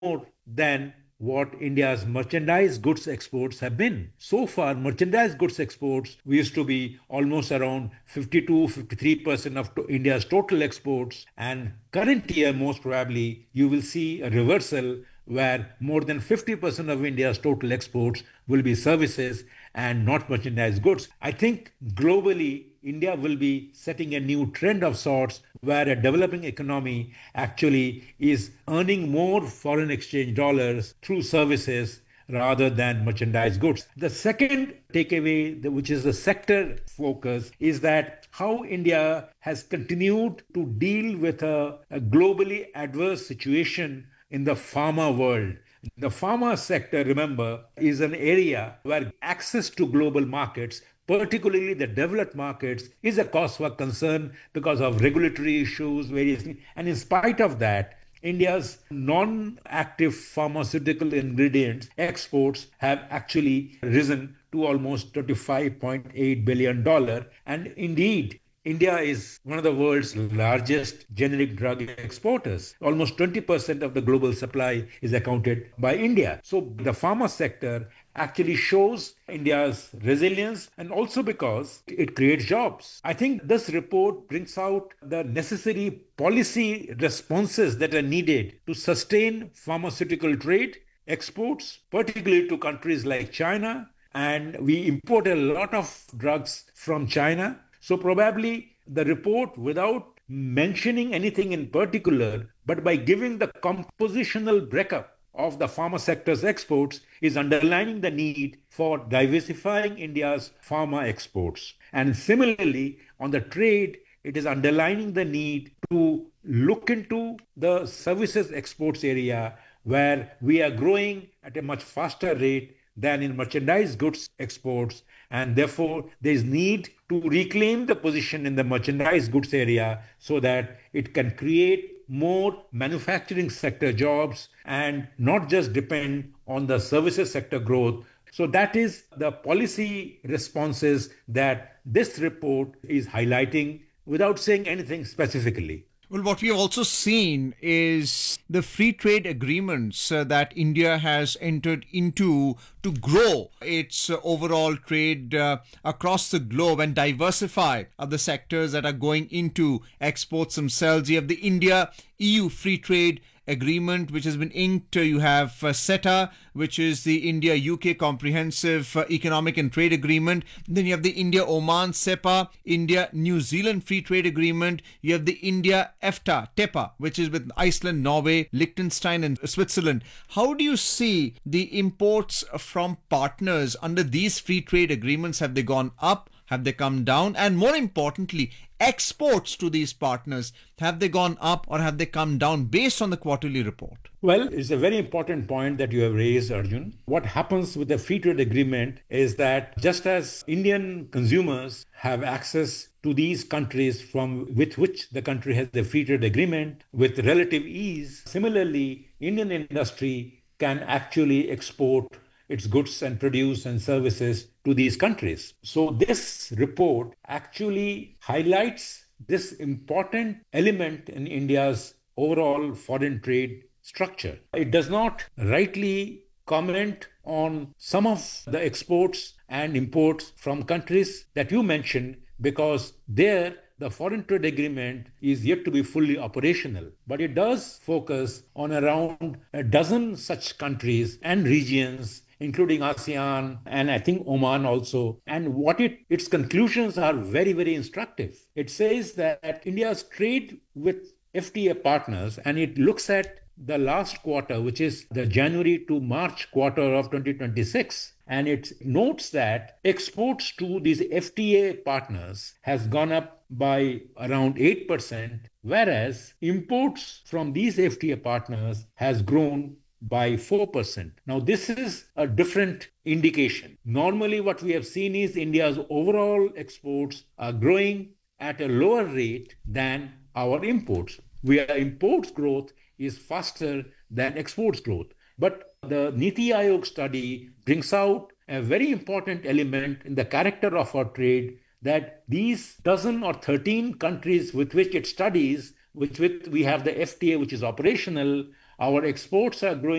more than what India's merchandise goods exports have been. So far, merchandise goods exports, we used to be almost around 52, 53% of India's total exports. And current year, most probably, you will see a reversal where more than 50% of India's total exports will be services and not merchandise goods. I think globally, India will be setting a new trend of sorts where a developing economy actually is earning more foreign exchange dollars through services rather than merchandise goods. The second takeaway, which is the sector focus, is that how India has continued to deal with a globally adverse situation in the pharma world. The pharma sector, remember, is an area where access to global markets, particularly the developed markets, is a cause for concern because of regulatory issues, various things. And in spite of that, India's non active pharmaceutical ingredients exports have actually risen to almost $35.8 billion. And indeed, India is one of the world's largest generic drug exporters. Almost 20% of the global supply is accounted by India. So the pharma sector actually shows India's resilience and also because it creates jobs. I think this report brings out the necessary policy responses that are needed to sustain pharmaceutical trade, exports, particularly to countries like China. And we import a lot of drugs from China. So probably the report, without mentioning anything in particular, but by giving the compositional breakup of the pharma sector's exports, is underlining the need for diversifying India's pharma exports. And similarly, on the trade, it is underlining the need to look into the services exports area where we are growing at a much faster rate than in merchandise goods exports, and therefore there is need to reclaim the position in the merchandise goods area so that it can create more manufacturing sector jobs and not just depend on the services sector growth. So that is the policy responses that this report is highlighting without saying anything specifically. Well, what we have also seen is the free trade agreements that India has entered into to grow its overall trade across the globe and diversify the sectors that are going into exports themselves. You have the India EU free trade agreement which has been inked. You have CETA, which is the India UK comprehensive economic and trade agreement. Then you have the India Oman CEPA, India New Zealand free trade agreement. You have the India EFTA TEPA, which is with Iceland, Norway, Liechtenstein and Switzerland. How do you see the imports from partners under these free trade agreements? Have they gone up? Have they come down? And more importantly, exports to these partners, have they gone up or have they come down based on the quarterly report? Well, it's a very important point that you have raised, Arjun. What happens with the free trade agreement is that just as Indian consumers have access to these countries from with which the country has the free trade agreement with relative ease, similarly, Indian industry can actually export its goods and produce and services to these countries. So this report actually highlights this important element in India's overall foreign trade structure. It does not rightly comment on some of the exports and imports from countries that you mentioned because there the foreign trade agreement is yet to be fully operational, but it does focus on around a dozen such countries and regions including ASEAN and I think Oman also. And its conclusions are very, very instructive. It says that India's trade with FTA partners, and it looks at the last quarter, which is the January to March quarter of 2026. And it notes that exports to these FTA partners has gone up by around 8%, whereas imports from these FTA partners has grown by 4%. Now, this is a different indication. Normally, what we have seen is India's overall exports are growing at a lower rate than our imports. Where imports growth is faster than exports growth. But the Niti Aayog study brings out a very important element in the character of our trade that these dozen or 13 countries with which it studies, with we have the FTA, which is operational, Our exports are growing